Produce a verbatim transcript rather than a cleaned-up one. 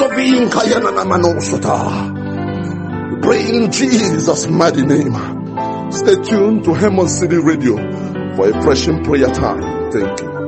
Zovin Kayana Namanosota. We pray in Jesus' mighty name. Stay tuned to Hemon City Radio for a pressing prayer time. Thank you.